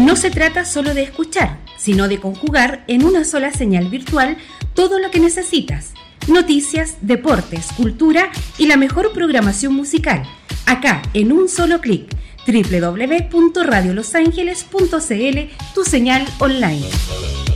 No se trata solo de escuchar, sino de conjugar en una sola señal virtual todo lo que necesitas. Noticias, deportes, cultura y la mejor programación musical. Acá, en un solo clic. www.radiolosangeles.cl, tu señal online.